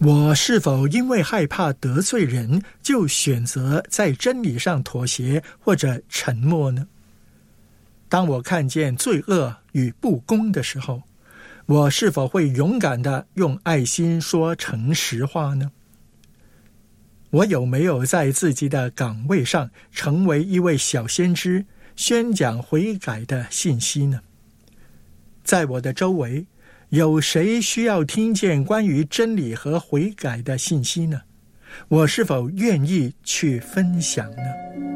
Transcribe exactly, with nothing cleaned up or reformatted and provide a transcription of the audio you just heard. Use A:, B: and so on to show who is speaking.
A: 我是否因为害怕得罪人，就选择在真理上妥协或者沉默呢？当我看见罪恶与不公的时候，我是否会勇敢地用爱心说诚实话呢？我有没有在自己的岗位上成为一位小先知，宣讲悔改的信息呢？在我的周围，有谁需要听见关于真理和悔改的信息呢？我是否愿意去分享呢？